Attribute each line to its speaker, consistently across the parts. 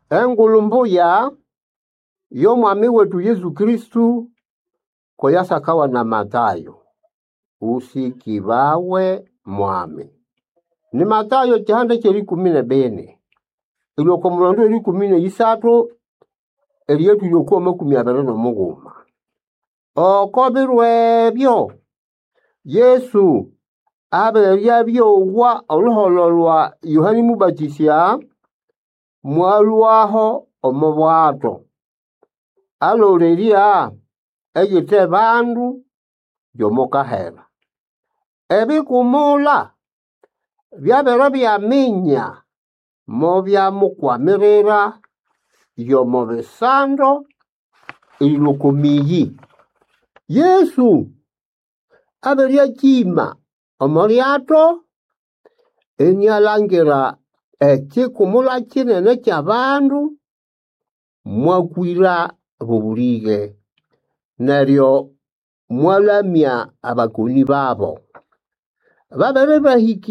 Speaker 1: engulumbuya y'omwami wetu Yesu Kristu koyasakawa na Matayo usikibawe mwami. Ni Matayo chihande cheri 14 iliyoko mulondo eri 13 eliyetu iliyoko 21. Okobirwe byo Yesu aberia byowa oluhololwa Yohani Mubatisya mwaluaho omobwato aloleria eyite bandu yomokahera ebikumula byabero byaminya mo byamukwamirira yomobesando ilukumiyi. Yesu aberia chima omoliato enyalangira ekikumula kinene ky'abandu mwakwira bubulige neryo mwalamya abakuni babo babere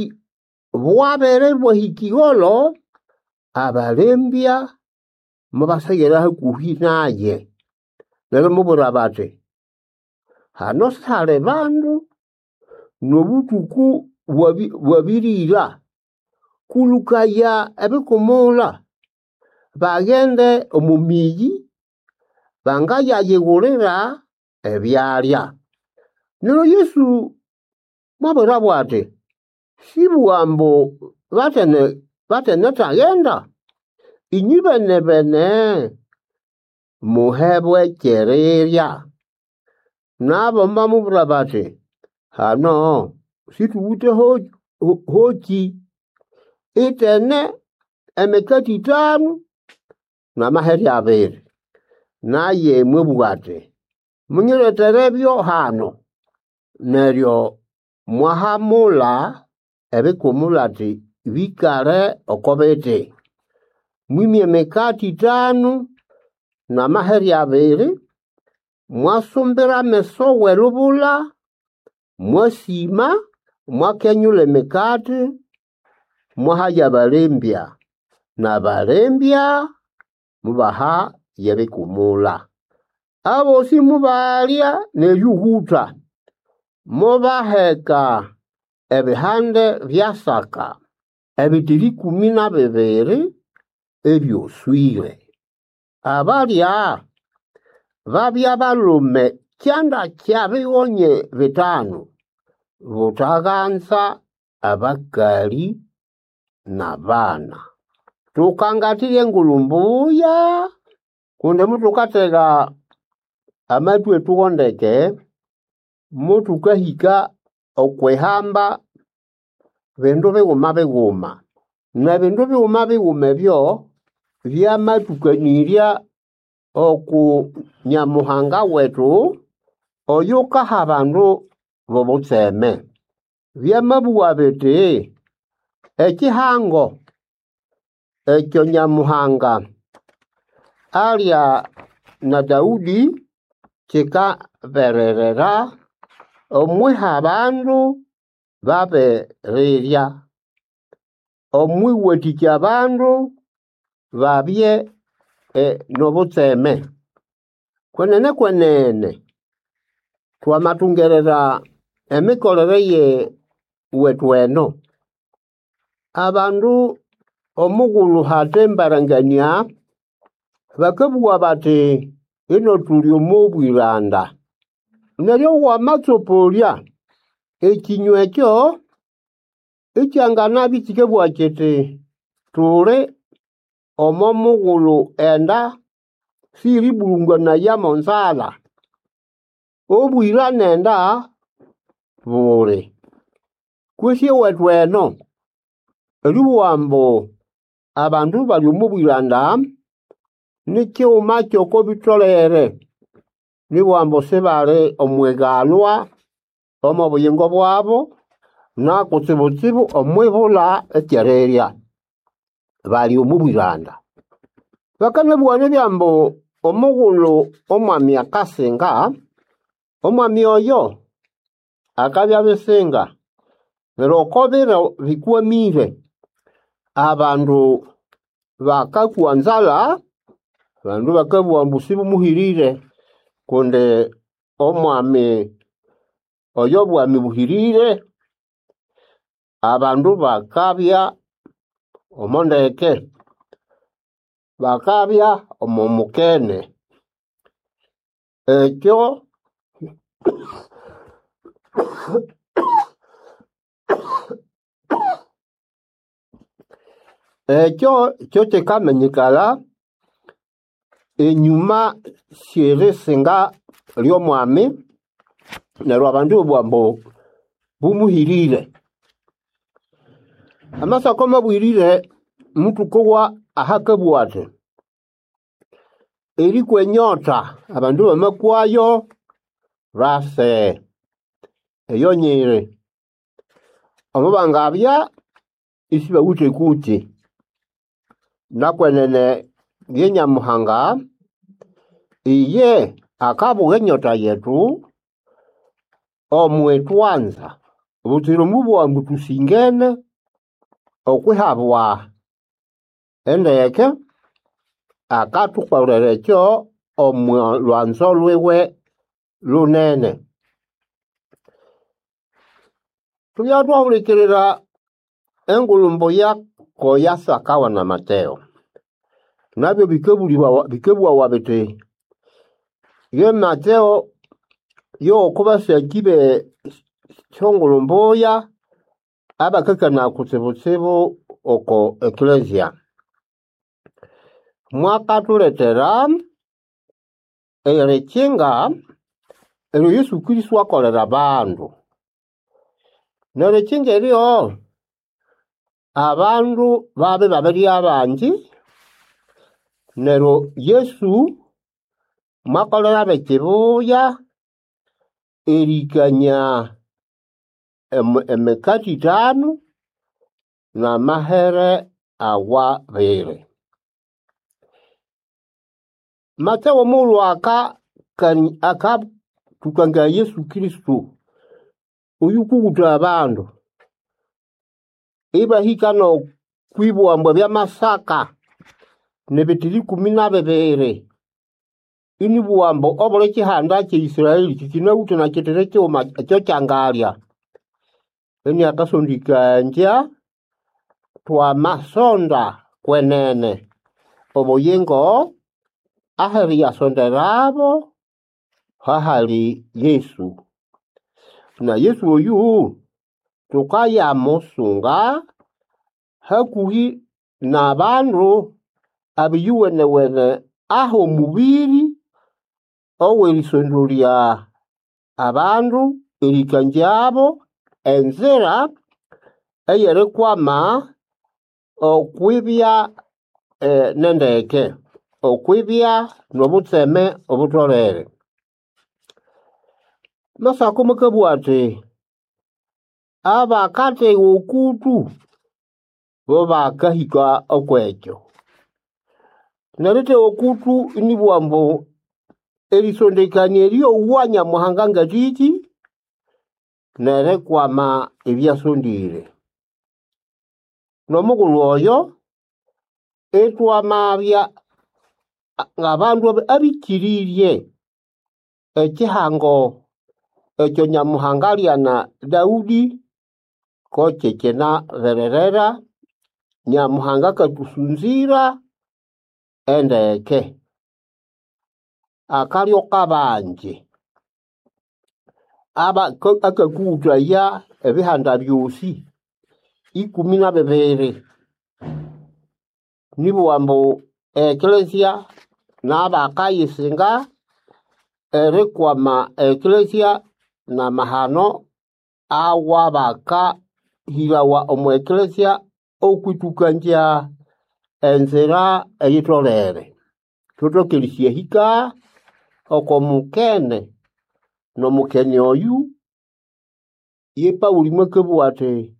Speaker 1: bahikigolo abalembya mubasayira hakuhi naye neryo mubura bati hano sale bandu nobutuku bwabirira kulukaya ebikumula bagende omumiyi bangayayigulira ebyalya. Nero Yesu mwabura bwate sibuambo batene tagenda inyibene muhebwe kererya nabo mbamubura bati hano situwute hoki itene emekati 5 na maheri 2 naye mwebwate munyireterebyo hano neryo mwahamula ebikumulati bikare okobete mwimye emekati 5 na maheri 2 mwasumbira meso welubula mwasima mwakenyule emekati mwahaya balembya na balembya mubaha yebikumula abosi mubalya neyuhuta mubaheka ebihande byasaka ebitiri 12 ebyoswire abalya babya balume kyanda kyabiwonye 5 butaganza abakali na bana tukangatiye ngulumbuya kunde mutukatega amatu etuondeke mutukahika okwehamba bindu biguma na bindu biguma byo byamatukanirya oku Nyamuhanga wetu oyukaha bandu bobutseme byamabuwa biti ekihango ekyo Nyamuhanga alya na Daudi kikabererera omwiha abandu babererya omwiwetikya abandu babye nobutseme kwenene twamatungerera emikolere ye wetweno abandu omugulu hatembarangania bakabuwa bati ino tuli omubwiranda neryo wamatsopolia ekinywa ekyo ekyangana bitikebwa kiti tuli omomugulu enda siri bulungwa na yamonzala obwira nenda buli kwesye wetweno eluwambo abandu bali omubwiranda nikyuma kyoko bitolere niwambo sebale omwegalwa omubuyingo bwabo na kutsibutsibu omwibula ekyererya bali omubwiranda bakane bwane byambo omugulu omwami akasenga omwami oyo akabya bisenga neryo okobera bikwamire abandu bakakuanzala bandu bakabuambusibu muhirire konde omwami oyo bwami buhirire abandu bakabya omondeke bakabya omomukene ekyo ekyo tekamenyekala enyuma syeresenga ly'omwami neryo abandu bwambo bumuhirire amasako mabwirire mutukowa ahakabwate eri kwenyota abandu bamakwayo rase eyo nyire omubangabya isi bawute kuti nakwenene byenyamuhanga iye akabuga enyota yetu omwetwanza butiro mubwambu tusingene okwihabwa endeke akatukolera ekyo omulwanzo lwiwe lunene tulya twahulikirira engulumbo yako yasakawa na Mateo nabyo bikebwawa biti ye Mateo yo kubasa kibe kyongulumboya abakakana kutsibutsibu oko eklesia mwakatuletera erechinga ero Yesu Kristo akolera abandu nerechinga eryo abandu babe babiri abanji nero Yesu mwakolera bekibuya erikanya emekati 5 na mahere awa bere Mateo mulu aka tukanga Yesu Kristo uyukuguta abandu ibahikano kwibwambwa byamasaka nebitiri 12 ini buambo obole kihanda kye Israeli kikinawuta na kitereke cyo cyangalya eni akasondikanja twa masonda kwenene oboyengo ahari yasonderabo hahali Yesu na Yesu oyu tukaya mosunga hakuhi na bandu abiyuwene aho mubiri owelisondolia abandu erikanjabo enzera eyerekwama okwibya nendeke okwibya nobutseme obutolere masako makabwate abakate okutu bo bakahika okwekyo narete okutu inibwambo erisondekania eriyo uwanya muhanganga titi nerekwama ebyasondire nomugulu oyo etwamabya ngabandu abikiririe ekihango ekyo nyamuhangalia na Daudi kochekena vererera nyamuhanga katusunzira endeke akalyo kabanje akakuta ya ebihanda byosi 12 nibuambo eklesia nabakayisinga erekwama eklesia na mahano awabaka hirawa omweklesia okwitukanja enzera eyitolere tutokelisie hika okomukene no mukene oyu ye Paulo mwekebwate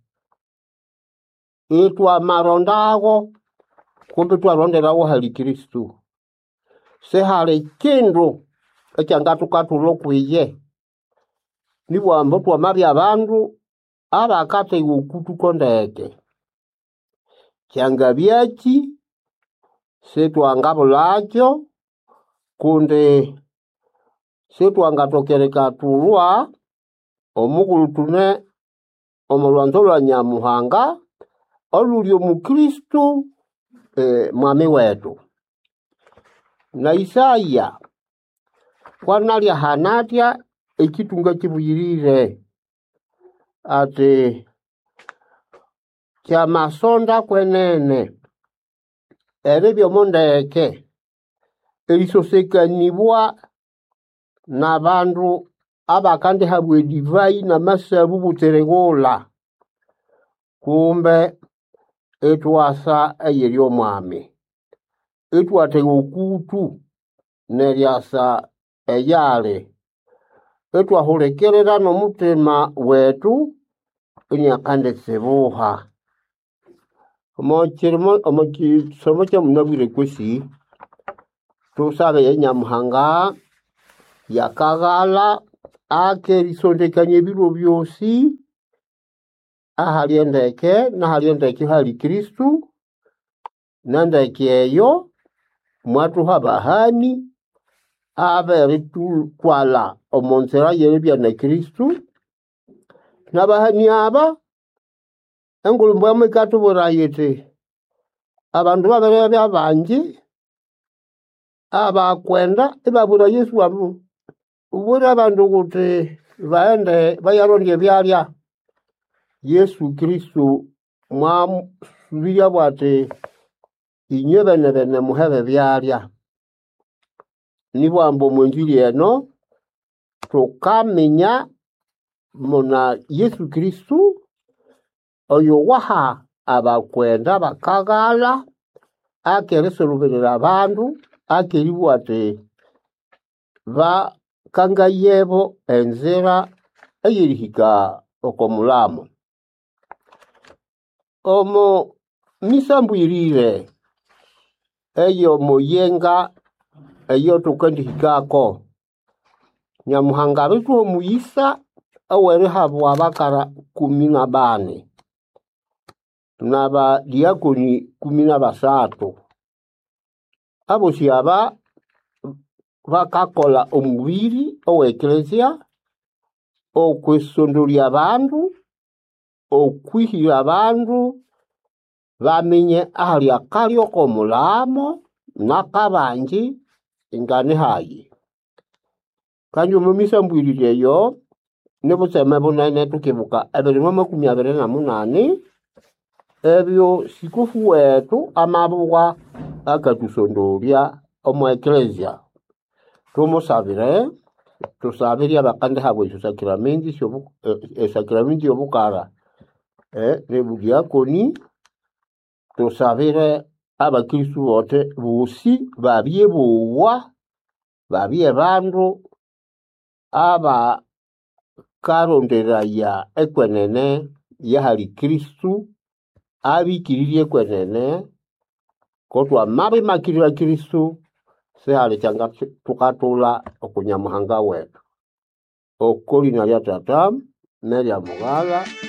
Speaker 1: etwa marondago kumbe twaronderawo hali Kristo se hali kindu ekyangatukatulo kwiye nibwambo twamabya abandu abakate ukutukondeke kyanga byaki setu angabulakyo kundi setu angatokereka tulwa omukulu tune omulwanzo lwa Nyamuhanga olulyo mu Kristu mwami wetu. Na Isaya kwanalya hanatya ekitunga kibuyirire ati kyamasonda kwenene erebyo mondeke elisosekanibwa n'abandu abakandi habwe divai na masabu buteregola kumbe etwasa eyeri omwami etwate okutu neryasa eyale etwahulekerera n'omutima wetu enyakande sebuha omokisomo kya munabwire kwesi tusabe ya Nyamuhanga yakagala akerisondekanya ebiro byosi ahali endeke n'ahali endeke hali Kristu nandeke eyo mwatuha bahani abere twala omonzera yerebya na Kristu n'abahani aba engulumbu yamwekatubura yete abandu babere byabanji abakwenda ibabura Yesu wamu ubura abandu kuti baende bayarondye byalya Yesu Kristu mwamubirya bwate inywe bene muhebe byalya nibwambo mwenjili eno tukamenya muna Yesu Kristu oyo waha abakwenda bakagala akereseruberera abandu akeribwate bakangayebo enzera eyerihika okomulamo omo misambwirire eyo moyenga eyo tukandihikako Nyamuhanga bitu omuyisa awere habwa bakara 14 naba diakoni 13 abo siaba bakakola omubiri oweklezia okwesondolia abandu okwihira abandu bamenye ahali akali okomulamo nakabanji ingane hayi kanyo mumisambwirire yo nebuseme bunene tukibuka 228 ebyo sikufu wetu amabugwa akatusondolia omweklezia tumusabire tusabirya bakandi habwe esakramenti yobukara nebudiakoni tusabire abakristu bote busi babye buwa babye bandu aba karonderaya ekwenene yahali Kristu abikiririe kwenene kotwa mabi makirira Kristu sehali changa tukatula okunyamuhanga wetu okoli na lya tata nelya mugala